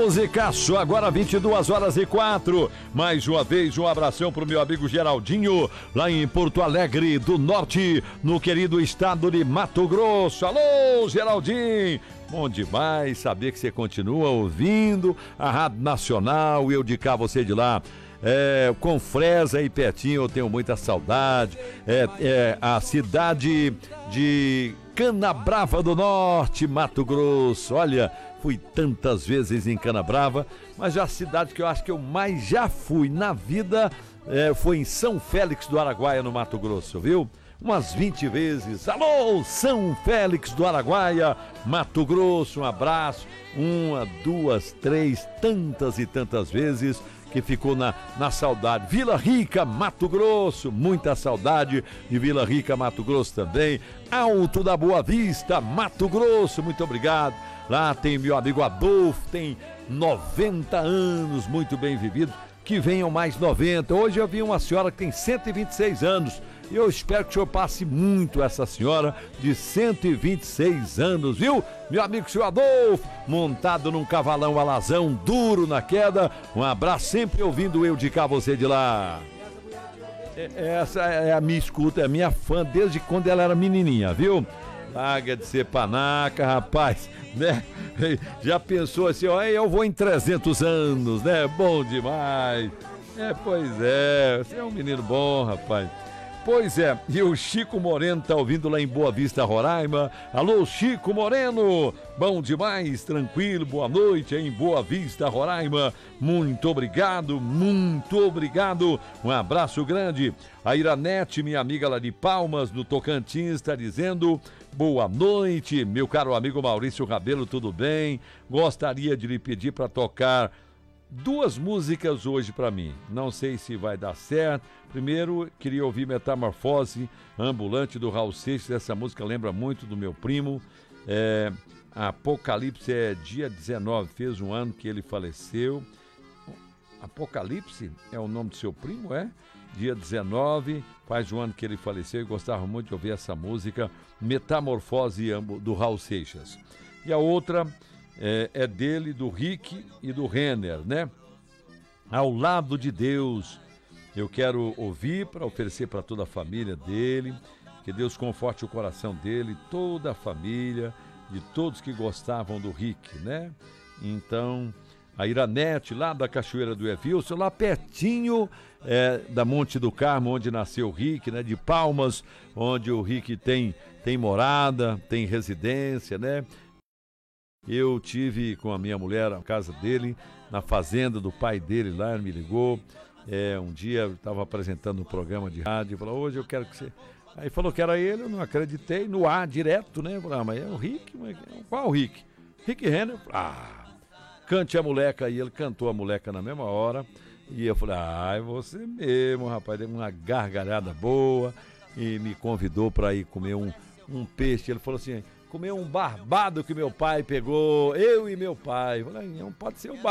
musicaço, agora 22h04. Mais uma vez, um abração pro meu amigo Geraldinho, lá em Porto Alegre do Norte, no querido estado de Mato Grosso. Alô, Geraldinho! Bom demais saber que você continua ouvindo a Rádio Nacional e eu de cá, você de lá. Com Fresa e pertinho eu tenho muita saudade. A cidade de Canabrava do Norte, Mato Grosso. Olha, fui tantas vezes em Canabrava, mas a cidade que eu acho que eu mais já fui na vida foi em São Félix do Araguaia, no Mato Grosso, viu? Umas 20 vezes. Alô, São Félix do Araguaia, Mato Grosso, um abraço. 1, 2, 3, tantas e tantas vezes que ficou na saudade. Vila Rica, Mato Grosso, muita saudade de Vila Rica, Mato Grosso também. Alto da Boa Vista, Mato Grosso, muito obrigado. Lá tem meu amigo Adolfo, tem 90 anos, muito bem vivido. Que venham mais 90. Hoje eu vi uma senhora que tem 126 anos. E eu espero que o senhor passe muito essa senhora de 126 anos, viu? Meu amigo senhor Adolfo, montado num cavalão alazão, duro na queda. Um abraço, sempre ouvindo eu de cá, você de lá. Essa é a minha escuta, é a minha fã desde quando ela era menininha, viu? Larga de ser panaca, rapaz, né? Já pensou assim, ó, eu vou em 300 anos, né? Bom demais. Pois é, você é um menino bom, rapaz. Pois é, e o Chico Moreno tá ouvindo lá em Boa Vista, Roraima. Alô, Chico Moreno, bom demais, tranquilo, boa noite em Boa Vista, Roraima. Muito obrigado, muito obrigado. Um abraço grande. A Iranete, minha amiga lá de Palmas, no Tocantins, está dizendo: boa noite, meu caro amigo Maurício Rabelo, tudo bem? Gostaria de lhe pedir para tocar 2 músicas hoje para mim. Não sei se vai dar certo. Primeiro, queria ouvir Metamorfose Ambulante do Raul Seixas. Essa música lembra muito do meu primo. Apocalipse é dia 19, fez um ano que ele faleceu. Apocalipse é o nome do seu primo, é? Dia 19, faz um ano que ele faleceu e gostava muito de ouvir essa música, Metamorfose do Raul Seixas. E a outra é dele, do Rick e do Renner, né? Ao Lado de Deus. Eu quero ouvir para oferecer para toda a família dele, que Deus conforte o coração dele, toda a família, de todos que gostavam do Rick, né? Então, a Iranete, lá da Cachoeira do Evilson, lá pertinho da Monte do Carmo, onde nasceu o Rick, né? De Palmas, onde o Rick tem morada, tem residência, né? Eu tive com a minha mulher na casa dele, na fazenda do pai dele lá, ele me ligou. Um dia eu estava apresentando um programa de rádio, falou, hoje eu quero que você... Aí falou que era ele, eu não acreditei, no ar, direto, né? Eu falei, mas é o Rick? Qual o Rick? Rick Renner? Cante a moleca. E ele cantou a moleca na mesma hora. E eu falei, é você mesmo, rapaz, deu uma gargalhada boa e me convidou para ir comer um peixe. Ele falou assim, comer um barbado que meu pai pegou, eu e meu pai. Eu falei, não pode ser o